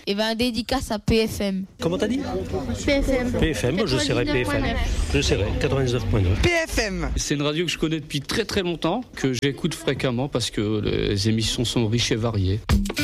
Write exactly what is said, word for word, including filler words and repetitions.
Et ben dédicace à P F M. Comment t'as dit ? P F M. P F M, je serai P F M. Je serai quatre-vingt-dix-neuf point neuf. P F M. C'est une radio que je connais depuis très très longtemps, que j'écoute fréquemment parce que les émissions sont riches et variées.